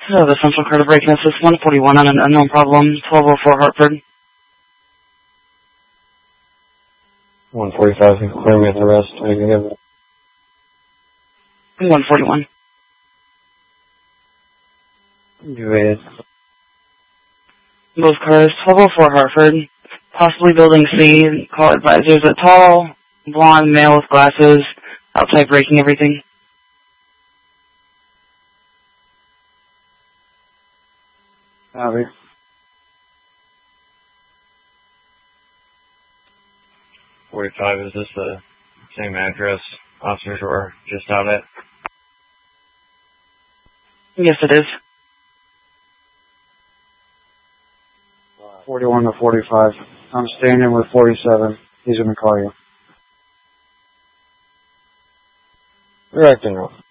The Central Car to Break Assist 141 on an unknown problem, 1204 Hartford. 145, you can clear me at the rest. I can give it. 141. You waited. Both cars, 1204 Hartford, possibly building C, call advisors, a tall, blonde male with glasses, outside breaking everything. Copy. 45, is this the same address officers were just out at? Yes, it is. 41 to 45. I'm standing with 47. He's going to call you. Direct and roll.